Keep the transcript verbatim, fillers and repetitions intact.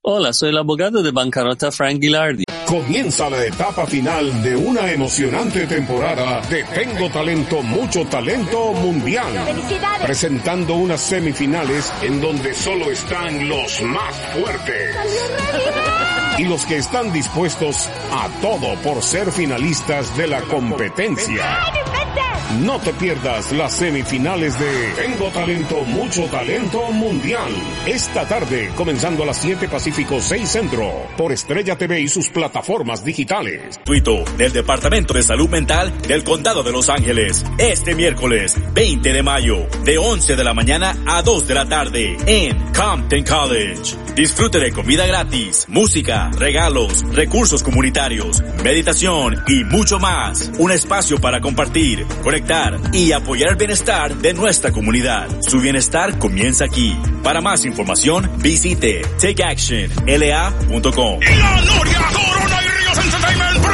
Hola, soy el abogado de bancarrota Frank Gilardi. Comienza la etapa final de una emocionante temporada de Tengo Talento, Mucho Talento Mundial. ¡Felicidades! Presentando unas semifinales en donde solo están los más fuertes. Y los que están dispuestos a todo por ser finalistas de la competencia. No te pierdas las semifinales de Tengo Talento, Mucho Talento Mundial. Esta tarde, comenzando a las siete Pacífico, seis Centro, por Estrella T V y sus plataformas digitales. Gratuito del Departamento de Salud Mental del Condado de Los Ángeles. Este miércoles, veinte de mayo, de once de la mañana a dos de la tarde, en Compton College. Disfrute de comida gratis, música, regalos, recursos comunitarios, meditación y mucho más. Un espacio para compartir, conectar y apoyar el bienestar de nuestra comunidad. Su bienestar comienza aquí. Para más información, visite take action l a punto com. Y la Noria Corona y Ríos Entertainment